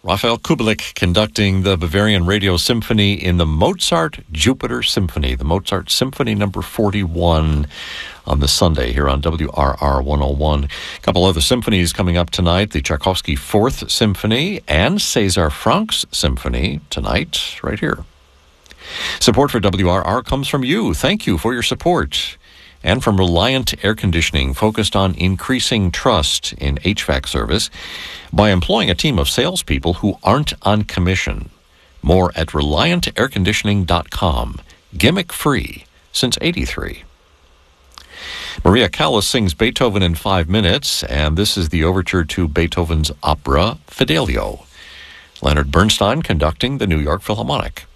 Rafael Kubelik conducting the Bavarian Radio Symphony in the Mozart Jupiter Symphony, the Mozart Symphony number 41 on this Sunday here on WRR 101. A couple other symphonies coming up tonight, the Tchaikovsky Fourth Symphony and César Franck's Symphony tonight right here. Support for WRR comes from you. Thank you for your support. And from Reliant Air Conditioning, focused on increasing trust in HVAC service by employing a team of salespeople who aren't on commission. More at ReliantAirConditioning.com. Gimmick-free since '83. Maria Callas sings Beethoven in 5 minutes, and this is the overture to Beethoven's opera Fidelio. Leonard Bernstein conducting the New York Philharmonic.